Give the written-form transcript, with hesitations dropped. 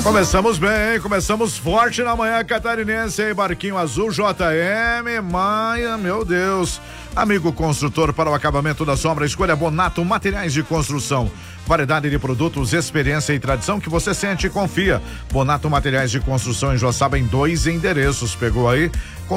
Começamos bem, começamos forte na manhã catarinense, hein? Barquinho Azul JM, Maia, meu Deus. Amigo construtor, para o acabamento da sombra, escolha Bonato Materiais de Construção. Variedade de produtos, experiência e tradição que você sente e confia. Bonato Materiais de Construção em Joaçaba em 2 endereços. Pegou aí?